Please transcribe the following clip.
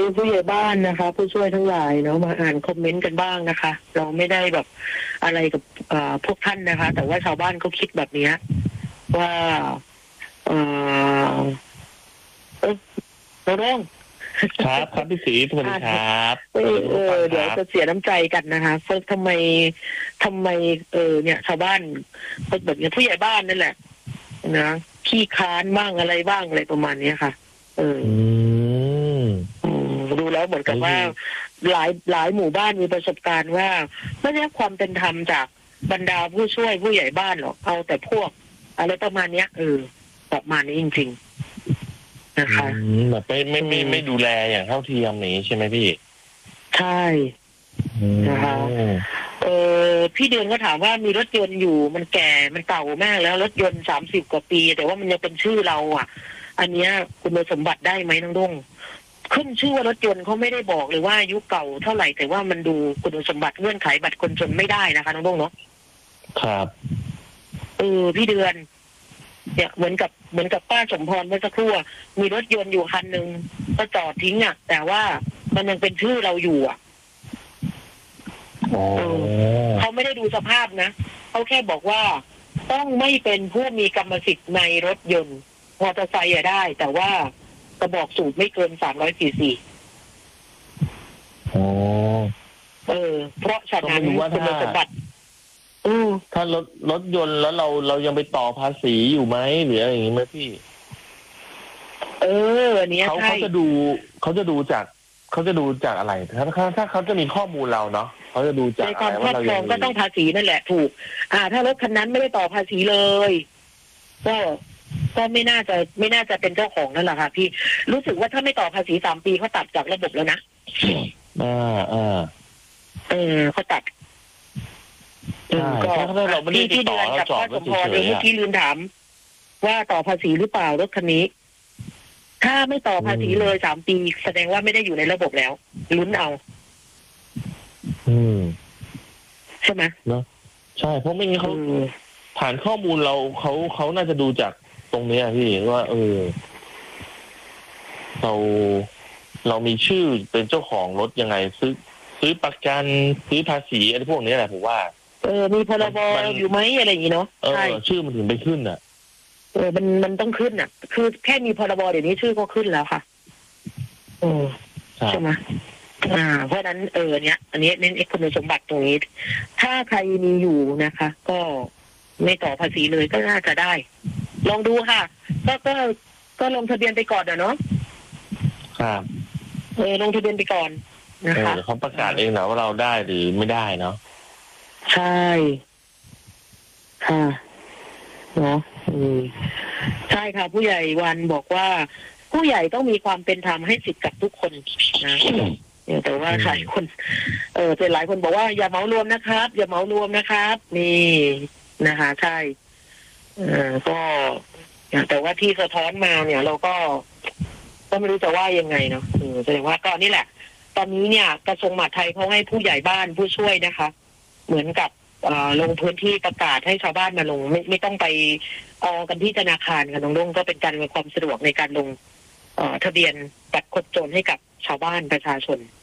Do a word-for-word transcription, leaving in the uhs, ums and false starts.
ผู้ใหญ่บ้านนะคะผู้ช่วยทั้งหลายเนาะมาอ่านคอมเมนต์กันบ้างนะคะ เราไม่ได้แบบอะไรกับพวกท่านนะคะ แต่ว่าชาวบ้านเขาคิดแบบนี้ว่าเออเออเราต้องครับครับพี่ศรีสวัสดีครับเออเออเดี๋ยวจะเสียน้ำใจกันนะคะเพราะทำไมทำไมเออเนี่ยชาวบ้านแบบนี้ผู้ใหญ่บ้านนั่นแหละนะขี้ค้านบ้างอะไรบ้างอะไรประมาณนี้ค่ะเออดูแล้วเหมือนกับว่าหลายหลายหมู่บ้านมีประสบการณ์ว่าไม่ได้ความเป็นธรรมจากบรรดาผู้ช่วยผู้ใหญ่บ้านหรอกเอาแต่พวกอะไรประมาณเนี้ยเออประมาณนี้จริงๆนะคะแบบไม่ไม่ไม่ไม่ดูแลอย่างเท่าเทียมนี้ใช่ไหมพี่ใช่นะคะเออพี่เดือนก็ถามว่ามีรถยนต์อยู่มันแก่มันเก่ามากแล้วรถยนต์สามสิบกว่าปีแต่ว่ามันยังเป็นชื่อเราอ่ะอันเนี้ยคุณสมบัติได้ไหมน้องดงขึ้นชื่อว่ารถยนต์เขาไม่ได้บอกเลยว่าอายุเก่าเท่าไหร่แต่ว่ามันดูคุณสมบัติเงื่อนไขบัตรคนจนไม่ได้นะคะน้องดงเนาะครับเออพี่เดือนเนี่ยเหมือนกับเหมือนกับป้าสมพรเมื่อสักครู่มีรถยนต์อยู่คันหนึ่งก็จอดทิ้งอ่ะแต่ว่ามันยังเป็นชื่อเราอยู่อ่ะเขาไม่ได้ดูสภาพนะเขาแค่บอกว่าต้องไม่เป็นผู้มีกรรมสิทธิ์ในรถยนต์มอเตอร์ไซค์ได้แต่ว่ากระบอกสูบไม่เกินสามร้อยซีซีอ๋อเออเพราะฉะนั้นคุณสมบัติถ้ารถรถยนต์แล้วเราเรายังไปต่อภาษีอยู่ไหมหรืออะไรอย่างนี้ไหมพี่เอออันนี้เขาเขาจะดูเขาจะดูจากเขาจะดูจากอะไรถ้าถ้าเขาจะมีข้อมูลเราเนาะเขาจะดูจากอะไรว่าเรายังก็ต้องภาษีนั่นแหละถูกอ่าถ้ารถคันนั้นไม่ได้ต่อภาษีเลยก็ก็ไม่น่าจะไม่น่าจะเป็นเจ้าของนั่นแหละค่ะพี่รู้สึกว่าถ้าไม่ต่อภาษีสามปีเขาตัดจากระบบแล้วนะอ่าอ่าเออเขาตัดก็เราไม่ได้ที่เดือนกับพ่อสมพรเองเมื่อกี้ลืมถามว่าต่อภาษีหรือเปล่ารถคันนี้ถ้าไม่ต่อภาษีเลยสามปีแสดงว่าไม่ได้อยู่ในระบบแล้วลุ้นเอาอืมใช่ไหมเนาะใช่เพราะไม่งั้นเขาฐานข้อมูลเราเขาเขาน่าจะดูจากตรงนี้พี่ว่าเออเราเรามีชื่อเป็นเจ้าของรถยังไงซื้อซื้อประกันซื้อภาษีอะไรพวกนี้แหละผมว่าเออมีพรบอยู่ไหมอะไรอย่างนี้เนาะใช่ชื่อมันถึงไปขึ้นอ่ะเออมันมันต้องขึ้นอ่ะคือแค่มีพรบเดี๋ยวนี้ชื่อก็ขึ้นแล้วค่ะเออใช่ไหมอ่าเพราะนั้นเออเนี้ยอันนี้เน้นคุณสมบัติตรงนี้ถ้าใครมีอยู่นะคะก็ไม่ต่อภาษีเลยก็น่าจะได้ลองดูค่ะก็ก็ก็ลงทะเบียนไปก่อนเนาะครับเออลงทะเบียนไปก่อนนะคะเขาประกาศเองนะว่าเราได้หรือไม่ได้เนาะใช่ค่ะเนาะอืมใช่ค่ะผู้ใหญ่วันบอกว่าผู้ใหญ่ต้องมีความเป็นธรรมให้สิทธิ์กับทุกคนนะแต่ว่าหลายคนเออเป็นหลายคนบอกว่าอย่าเหมารวมนะครับอย่าเหมารวมนะครับนี่นะคะใช่เออก็แต่ว่าที่สะท้อนมาเนี่ยเราก็ก็ไม่รู้จะว่ายังไงเนาะเออแสดงว่าก็นี่แหละตอนนี้เนี่ยกระทรวงมหาดไทยเขาให้ผู้ใหญ่บ้านผู้ช่วยนะคะเหมือนกับลงพื้นที่ประกาศให้ชาวบ้านมาลงไม่ไม่ต้องไปออกันที่ธนาคารค่ะน้องลุงก็เป็นการมีความสะดวกในการลงทะเบียนบัตรคนจนให้กับชาวบ้านประชาชน